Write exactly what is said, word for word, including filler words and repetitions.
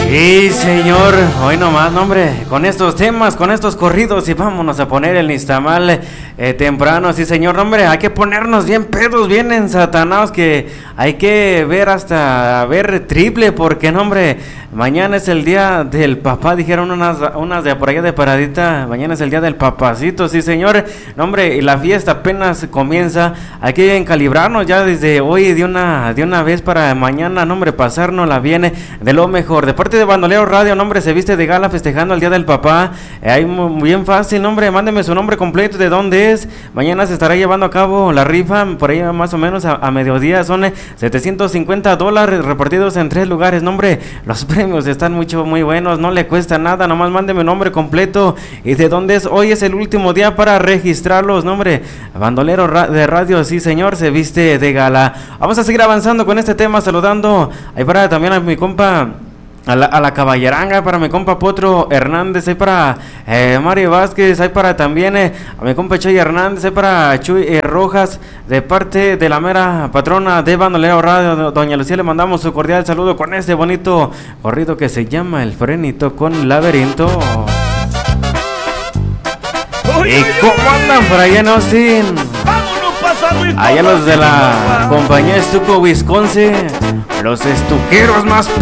Sí, señor, hoy nomás, no, hombre, con estos temas, con estos corridos y vámonos a poner el Nistamal eh, temprano, sí, señor, no, hombre, hay que ponernos bien pedos, bien ensatanados, que hay que ver hasta ver triple, porque, no, hombre, mañana es el día del papá, dijeron unas, unas de por allá de paradita, mañana es el día del papacito, sí, señor, no, hombre, y la fiesta apenas comienza, hay que encalibrarnos ya desde hoy de una, de una vez para mañana, no, hombre, pasárnosla bien de lo mejor, de parte de Bandolero Radio, nombre, se viste de gala festejando el día del papá. Eh, ahí muy bien fácil, nombre, mándeme su nombre completo, de dónde es. Mañana se estará llevando a cabo la rifa, por ahí más o menos a, a mediodía. Son eh, setecientos cincuenta dólares repartidos en tres lugares. Nombre, los premios están mucho, muy buenos, no le cuesta nada. Nomás mándeme nombre completo y de dónde es. Hoy es el último día para registrarlos, nombre. Bandolero ra de Radio, sí, señor, se viste de gala. Vamos a seguir avanzando con este tema, saludando ahí para también a mi compa. A la, a la caballeranga, para mi compa Potro Hernández, hay para eh, Mario Vázquez, hay para también eh, a mi compa Chuy Hernández, hay para Chuy eh, Rojas, de parte de la mera patrona de Bandolero Radio, doña Lucía, le mandamos su cordial saludo con este bonito corrido que se llama El Frenito con Laberinto. ¿Y cómo andan por allá en Austin? Allá los de la compañía Estuco Wisconsin, los estuqueros más